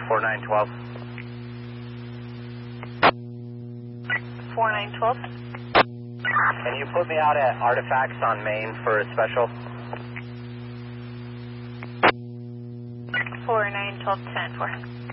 4912. 4912. Can you put me out at Artifacts on Main for a special? 4912 10 4.